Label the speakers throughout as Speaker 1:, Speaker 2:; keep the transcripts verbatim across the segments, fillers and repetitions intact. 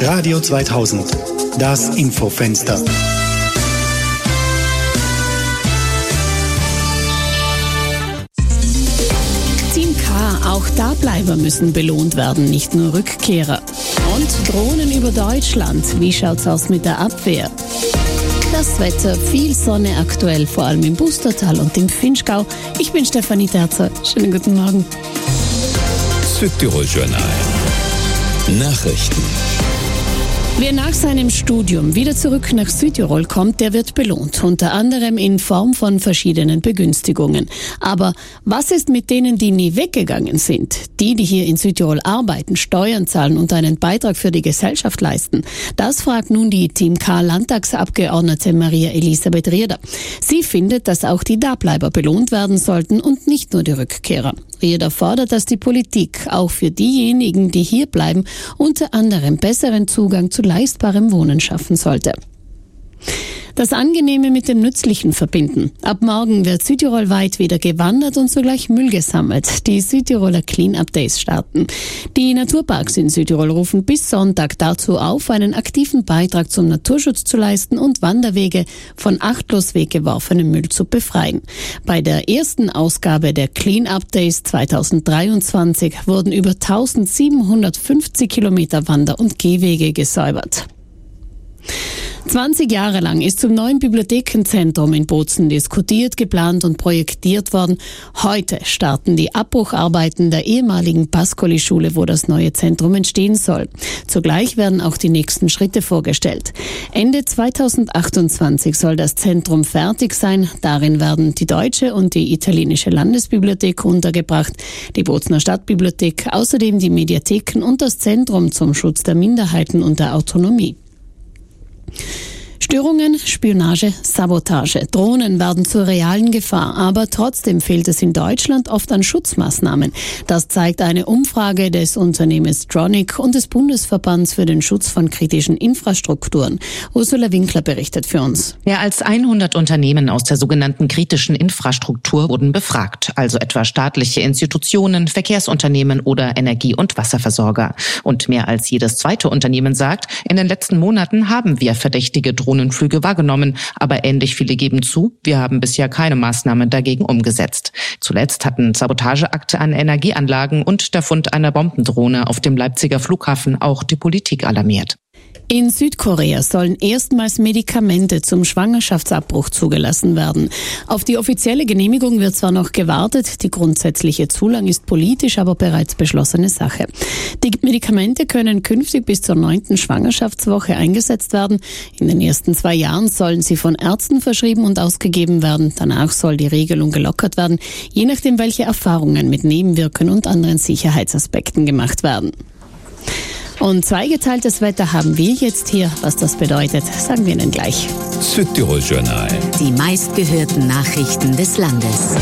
Speaker 1: Radio zweitausend, das Infofenster.
Speaker 2: Team K, auch Dableiber müssen belohnt werden, nicht nur Rückkehrer. Und Drohnen über Deutschland, wie schaut's aus mit der Abwehr? Das Wetter, viel Sonne aktuell, vor allem im Bustertal und im Vinschgau. Ich bin Stefanie Terzer. Schönen guten Morgen.
Speaker 3: Südtirol Journal. Nachrichten.
Speaker 2: Wer nach seinem Studium wieder zurück nach Südtirol kommt, der wird belohnt, unter anderem in Form von verschiedenen Begünstigungen. Aber was ist mit denen, die nie weggegangen sind? Die, die hier in Südtirol arbeiten, Steuern zahlen und einen Beitrag für die Gesellschaft leisten? Das fragt nun die Team K-Landtagsabgeordnete Maria Elisabeth Rieder. Sie findet, dass auch die Dableiber belohnt werden sollten und nicht nur die Rückkehrer. Rieder fordert, dass die Politik auch für diejenigen, die hier bleiben, unter anderem besseren Zugang zu leistbarem Wohnen schaffen sollte. Das Angenehme mit dem Nützlichen verbinden. Ab morgen wird südtirolweit wieder gewandert und zugleich Müll gesammelt. Die Südtiroler Clean-Up Days starten. Die Naturparks in Südtirol rufen bis Sonntag dazu auf, einen aktiven Beitrag zum Naturschutz zu leisten und Wanderwege von achtlos weggeworfenem Müll zu befreien. Bei der ersten Ausgabe der Clean-Up Days zweitausenddreiundzwanzig wurden über eintausendsiebenhundertfünfzig Kilometer Wander- und Gehwege gesäubert. zwanzig Jahre lang ist zum neuen Bibliothekenzentrum in Bozen diskutiert, geplant und projektiert worden. Heute starten die Abbrucharbeiten der ehemaligen Pascoli-Schule, wo das neue Zentrum entstehen soll. Zugleich werden auch die nächsten Schritte vorgestellt. Ende zweitausendachtundzwanzig soll das Zentrum fertig sein. Darin werden die deutsche und die italienische Landesbibliothek untergebracht, die Bozener Stadtbibliothek, außerdem die Mediatheken und das Zentrum zum Schutz der Minderheiten und der Autonomie. Störungen, Spionage, Sabotage. Drohnen werden zur realen Gefahr, aber trotzdem fehlt es in Deutschland oft an Schutzmaßnahmen. Das zeigt eine Umfrage des Unternehmens Tronic und des Bundesverbands für den Schutz von kritischen Infrastrukturen. Ursula Winkler berichtet für uns.
Speaker 4: Mehr als hundert Unternehmen aus der sogenannten kritischen Infrastruktur wurden befragt, also etwa staatliche Institutionen, Verkehrsunternehmen oder Energie- und Wasserversorger. Und mehr als jedes zweite Unternehmen sagt, in den letzten Monaten haben wir verdächtige Drohnen Drohnenflüge wahrgenommen, aber ähnlich viele geben zu, wir haben bisher keine Maßnahmen dagegen umgesetzt. Zuletzt hatten Sabotageakte an Energieanlagen und der Fund einer Bombendrohne auf dem Leipziger Flughafen auch die Politik alarmiert.
Speaker 2: In Südkorea sollen erstmals Medikamente zum Schwangerschaftsabbruch zugelassen werden. Auf die offizielle Genehmigung wird zwar noch gewartet, die grundsätzliche Zulang ist politisch, aber bereits beschlossene Sache. Die Medikamente können künftig bis zur neunten Schwangerschaftswoche eingesetzt werden. In den ersten zwei Jahren sollen sie von Ärzten verschrieben und ausgegeben werden. Danach soll die Regelung gelockert werden, je nachdem, welche Erfahrungen mit Nebenwirkungen und anderen Sicherheitsaspekten gemacht werden. Und zweigeteiltes Wetter haben wir jetzt hier. Was das bedeutet, sagen wir Ihnen gleich.
Speaker 3: Südtirol Journal.
Speaker 5: Die meistgehörten Nachrichten des Landes.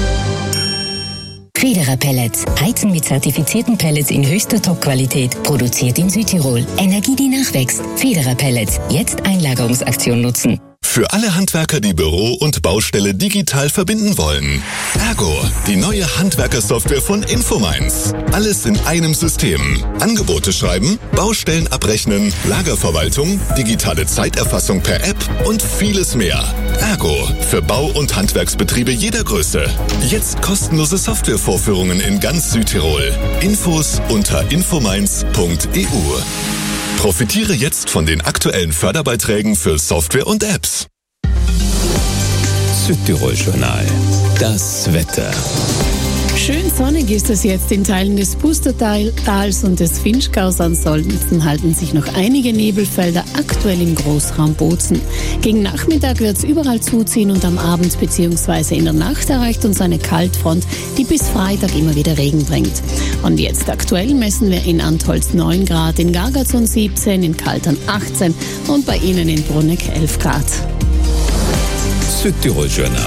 Speaker 5: Federer Pellets. Heizen mit zertifizierten Pellets in höchster Top-Qualität. Produziert in Südtirol. Energie, die nachwächst. Federer Pellets. Jetzt Einlagerungsaktion nutzen.
Speaker 6: Für alle Handwerker, die Büro und Baustelle digital verbinden wollen. Ergo, die neue Handwerkersoftware von Infomines. Alles in einem System. Angebote schreiben, Baustellen abrechnen, Lagerverwaltung, digitale Zeiterfassung per App und vieles mehr. Ergo, für Bau- und Handwerksbetriebe jeder Größe. Jetzt kostenlose Softwarevorführungen in ganz Südtirol. Infos unter infomines punkt e u. Profitiere jetzt von den aktuellen Förderbeiträgen für Software und Apps.
Speaker 3: Südtirol Journal. Das Wetter.
Speaker 2: Schön sonnig ist es jetzt in Teilen des Pustertals und des Vinschgaus. Ansonsten halten sich noch einige Nebelfelder aktuell im Großraum Bozen. Gegen Nachmittag wird es überall zuziehen und am Abend bzw. in der Nacht erreicht uns eine Kaltfront, die bis Freitag immer wieder Regen bringt. Und jetzt aktuell messen wir in Antholz neun Grad, in Gargarzon siebzehn, in Kaltern achtzehn und bei Ihnen in Bruneck elf Grad.
Speaker 3: Südtirol Journal.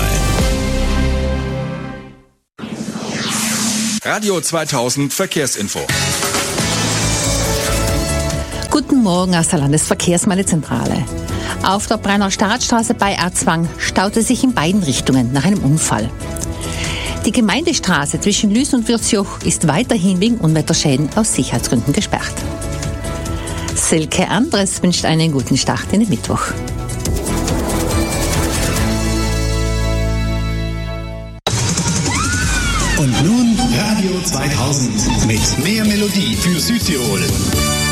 Speaker 7: Radio zweitausend Verkehrsinfo.
Speaker 8: Guten Morgen aus der Landesverkehrsmeldezentrale. Auf der Brenner Startstraße bei Erzwang staute sich in beiden Richtungen nach einem Unfall. Die Gemeindestraße zwischen Lüß und Würzjoch ist weiterhin wegen Unwetterschäden aus Sicherheitsgründen gesperrt. Silke Andres wünscht einen guten Start in den Mittwoch.
Speaker 1: Und nun Radio zweitausend mit mehr Melodie für Südtirol.